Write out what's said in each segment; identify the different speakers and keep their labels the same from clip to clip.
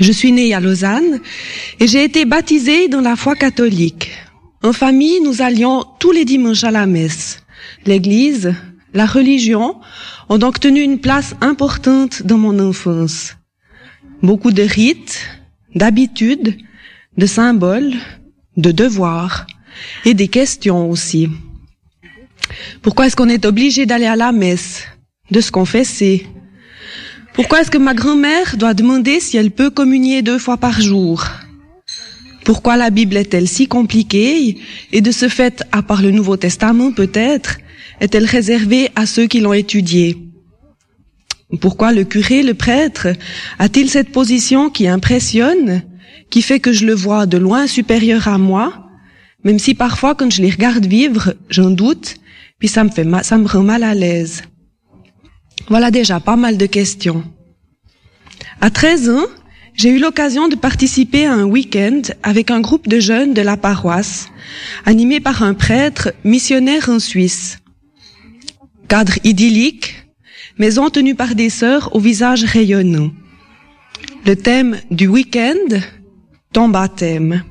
Speaker 1: Je suis née à Lausanne et j'ai été baptisée dans la foi catholique. En famille, nous allions tous les dimanches à la messe. L'église, la religion ont donc tenu une place importante dans mon enfance. Beaucoup de rites, d'habitudes, de symboles, de devoirs et des questions aussi. Pourquoi est-ce qu'on est obligé d'aller à la messe, de se confesser? Pourquoi est-ce que ma grand-mère doit demander si elle peut communier 2 fois par jour? Pourquoi la Bible est-elle si compliquée et de ce fait, à part le Nouveau Testament peut-être, est-elle réservée à ceux qui l'ont étudiée? Pourquoi le curé, le prêtre, a-t-il cette position qui impressionne, qui fait que je le vois de loin supérieur à moi, même si parfois quand je les regarde vivre, j'en doute, puis ça me rend mal à l'aise. Voilà déjà pas mal de questions. À 13 ans, j'ai eu l'occasion de participer à un week-end avec un groupe de jeunes de la paroisse, animé par un prêtre missionnaire en Suisse. Cadre idyllique, maison tenue par des sœurs au visage rayonnant. Le thème du week-end, ton baptême.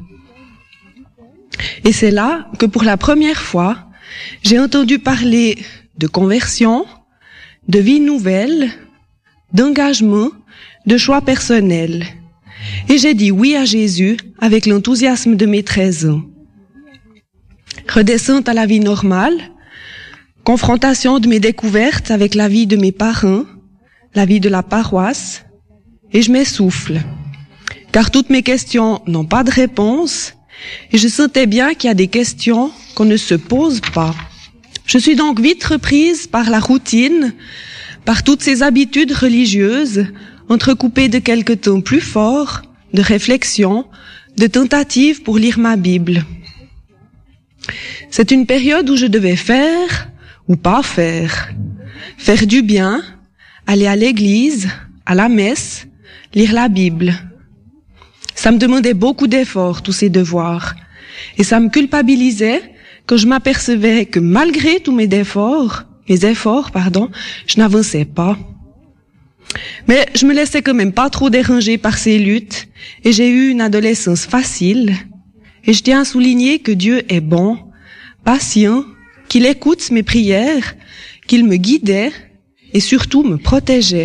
Speaker 1: Et c'est là que pour la première fois, j'ai entendu parler de conversion, de vie nouvelle, d'engagement, de choix personnels. Et j'ai dit oui à Jésus avec l'enthousiasme de mes 13 ans. Redescente à la vie normale, confrontation de mes découvertes avec la vie de mes parents, la vie de la paroisse, et je m'essouffle. Car toutes mes questions n'ont pas de réponse, et je sentais bien qu'il y a des questions qu'on ne se pose pas. Je suis donc vite reprise par la routine, par toutes ces habitudes religieuses, entrecoupées de quelques temps plus forts, de réflexion, de tentatives pour lire ma Bible. C'est une période où je devais faire ou pas faire. Faire du bien, aller à l'église, à la messe, lire la Bible. Ça me demandait beaucoup d'efforts, tous ces devoirs. Et ça me culpabilisait quand je m'apercevais que malgré tous mes efforts, je n'avançais pas. Mais je me laissais quand même pas trop déranger par ces luttes et j'ai eu une adolescence facile. Et je tiens à souligner que Dieu est bon, patient, qu'il écoute mes prières, qu'il me guidait et surtout me protégeait.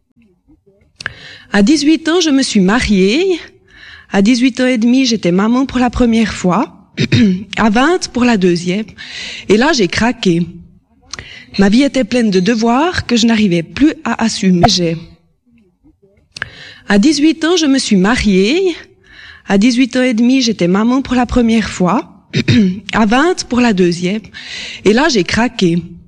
Speaker 1: À 18 ans, je me suis mariée. À 18 ans et demi, j'étais maman pour la première fois. À 20 pour la deuxième. Et là, j'ai craqué. Ma vie était pleine de devoirs que je n'arrivais plus à assumer. À 18 ans, je me suis mariée. À 18 ans et demi, j'étais maman pour la première fois. À 20 pour la deuxième. Et là, j'ai craqué.